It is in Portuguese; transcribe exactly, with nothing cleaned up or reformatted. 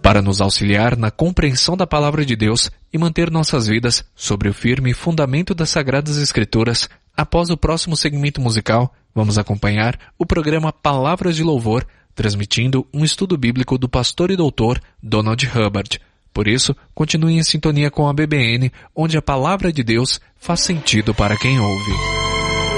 para nos auxiliar na compreensão da Palavra de Deus e manter nossas vidas sobre o firme fundamento das Sagradas Escrituras. Após o próximo segmento musical, vamos acompanhar o programa Palavras de Louvor, transmitindo um estudo bíblico do pastor e doutor Donald Hubbard. Por isso, continue em sintonia com a B B N, onde a Palavra de Deus faz sentido para quem ouve.